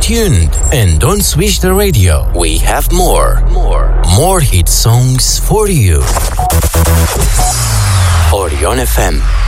tuned and don't switch the radio. We have more hit songs for you. Orion FM.